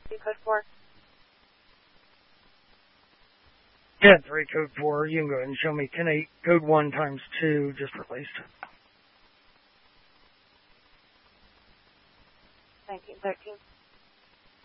Do code 4. Yeah, 3 code 4. You can go ahead and show me 10-8 code 1 times 2 just released. 1913.